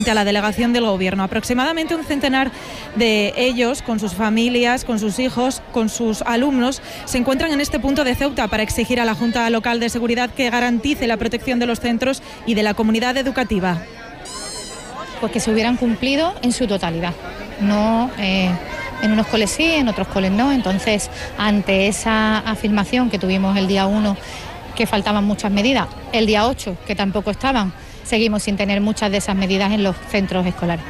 a la delegación del Gobierno. Aproximadamente un centenar de ellos, con sus familias, con sus hijos, con sus alumnos, se encuentran en este punto de Ceuta para exigir a la Junta Local de Seguridad que garantice la protección de los centros y de la comunidad educativa. Pues que se hubieran cumplido en su totalidad, no en unos coles sí, en otros coles no. Entonces, ante esa afirmación que tuvimos el día 1, que faltaban muchas medidas, el día 8, que tampoco estaban, seguimos sin tener muchas de esas medidas en los centros escolares.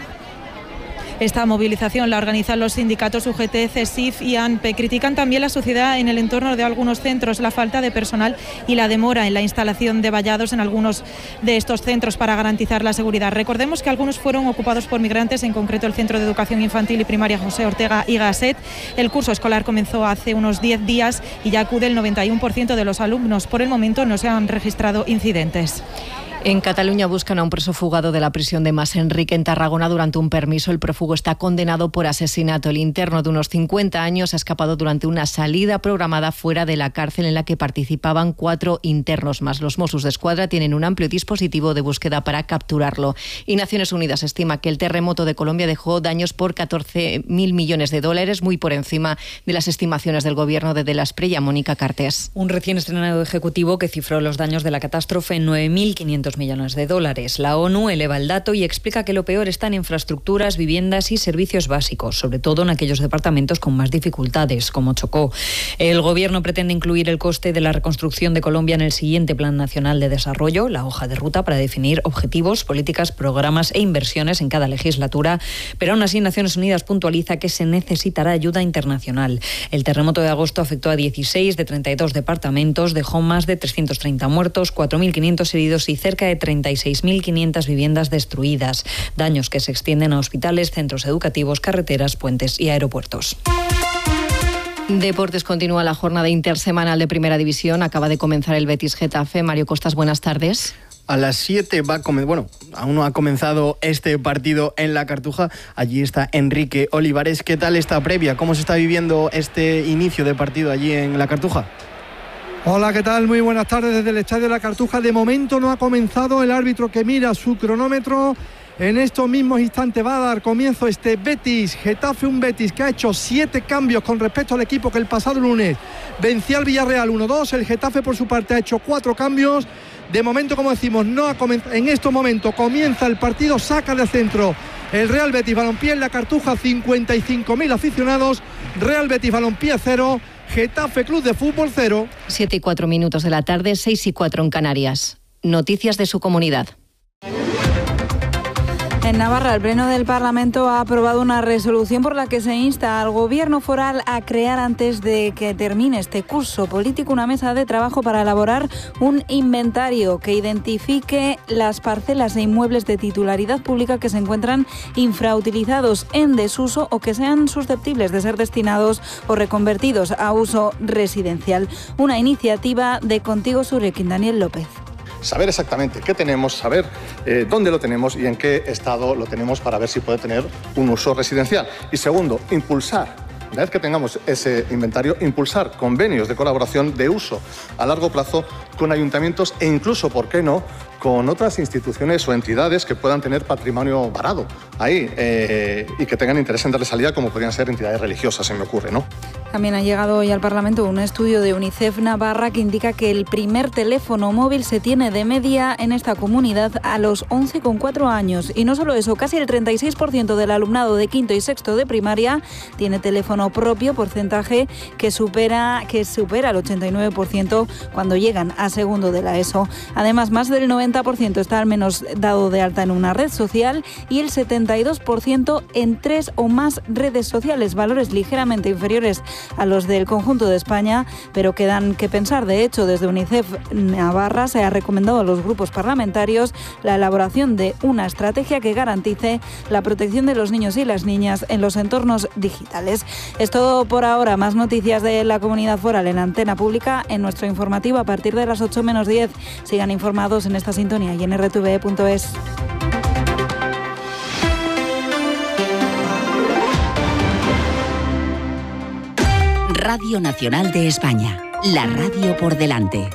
Esta movilización la organizan los sindicatos UGT, CESIF y ANPE. Critican también la suciedad en el entorno de algunos centros, la falta de personal y la demora en la instalación de vallados en algunos de estos centros para garantizar la seguridad. Recordemos que algunos fueron ocupados por migrantes, en concreto el Centro de Educación Infantil y Primaria José Ortega y Gasset. El curso escolar comenzó hace unos 10 días y ya acude el 91% de los alumnos. Por el momento no se han registrado incidentes. En Cataluña buscan a un preso fugado de la prisión de Mas Enrique en Tarragona durante un permiso. El prófugo está condenado por asesinato. El interno de unos 50 años ha escapado durante una salida programada fuera de la cárcel en la que participaban 4 internos más. Los Mossos d'Esquadra tienen un amplio dispositivo de búsqueda para capturarlo. Y Naciones Unidas estima que el terremoto de Colombia dejó daños por 14.000 millones de dólares, muy por encima de las estimaciones del gobierno de la Espriella. Mónica Cartés. Un recién estrenado ejecutivo que cifró los daños de la catástrofe en 9.500 millones de dólares. La ONU eleva el dato y explica que lo peor está en infraestructuras, viviendas y servicios básicos, sobre todo en aquellos departamentos con más dificultades, como Chocó. El gobierno pretende incluir el coste de la reconstrucción de Colombia en el siguiente Plan Nacional de Desarrollo, la hoja de ruta para definir objetivos, políticas, programas e inversiones en cada legislatura, pero aún así Naciones Unidas puntualiza que se necesitará ayuda internacional. El terremoto de agosto afectó a 16 de 32 departamentos, dejó más de 330 muertos, 4.500 heridos y cerca de 36.500 viviendas destruidas. Daños que se extienden a hospitales, centros educativos, carreteras, puentes y aeropuertos. Deportes, continúa la jornada intersemanal de Primera División. Acaba de comenzar el Betis-Getafe. Mario Costas, buenas tardes. A las 7 aún no ha comenzado este partido en la Cartuja. Allí está Enrique Olivares. ¿Qué tal esta previa? ¿Cómo se está viviendo este inicio de partido allí en la Cartuja? Hola, ¿qué tal? Muy buenas tardes desde el Estadio de la Cartuja. De momento no ha comenzado. El árbitro que mira su cronómetro. En estos mismos instantes va a dar comienzo este Betis-Getafe, un Betis que ha hecho 7 cambios con respecto al equipo que el pasado lunes vencía al Villarreal 1-2. El Getafe, por su parte, ha hecho 4 cambios. De momento, como decimos, no ha en estos momentos comienza el partido, saca de centro el Real Betis Balompié en la Cartuja, 55.000 aficionados. Real Betis Balompié 0, Getafe Club de Fútbol 0. 7:04 de la tarde, 6:04 en Canarias. Noticias de su comunidad. En Navarra, el Pleno del Parlamento ha aprobado una resolución por la que se insta al Gobierno foral a crear, antes de que termine este curso político, una mesa de trabajo para elaborar un inventario que identifique las parcelas e inmuebles de titularidad pública que se encuentran infrautilizados, en desuso o que sean susceptibles de ser destinados o reconvertidos a uso residencial. Una iniciativa de Contigo Surekin, Daniel López. Saber exactamente qué tenemos, saber dónde lo tenemos y en qué estado lo tenemos para ver si puede tener un uso residencial. Y segundo, impulsar, una vez que tengamos ese inventario, impulsar convenios de colaboración de uso a largo plazo con ayuntamientos e incluso, ¿por qué no?, con otras instituciones o entidades que puedan tener patrimonio varado ahí y que tengan interés en darle salida, como podrían ser entidades religiosas, se me ocurre, ¿no? También ha llegado hoy al Parlamento un estudio de UNICEF Navarra que indica que el primer teléfono móvil se tiene de media en esta comunidad a los 11,4 años. Y no solo eso, casi el 36% del alumnado de quinto y sexto de primaria tiene teléfono propio, porcentaje que supera el 89% cuando llegan a segundo de la ESO. Además, más del 90% está al menos dado de alta en una red social y el 72% en 3 o más redes sociales, valores ligeramente inferiores a los del conjunto de España, pero que dan que pensar. De hecho, desde UNICEF Navarra se ha recomendado a los grupos parlamentarios la elaboración de una estrategia que garantice la protección de los niños y las niñas en los entornos digitales. Es todo por ahora. Más noticias de la comunidad foral en Antena Pública, en nuestro informativo a partir de las 8 menos 10. Sigan informados en esta sintonía y en rtve.es. Radio Nacional de España, la radio por delante.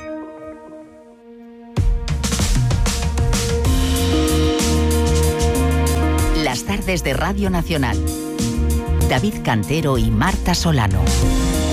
tardes de Radio Nacional. David Cantero y Marta Solano.